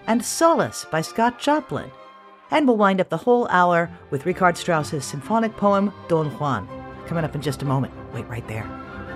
and Solace by Scott Joplin. And we'll wind up the whole hour with Richard Strauss's symphonic poem, Don Juan. Coming up in just a moment. Wait right there.